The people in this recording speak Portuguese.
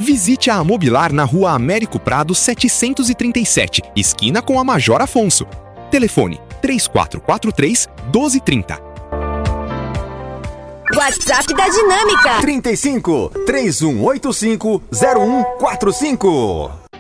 Visite a Amobilar na Rua Américo Prado 737, esquina com a Major Afonso. Telefone 3443-1230. WhatsApp da Dinâmica 35 3185 0145.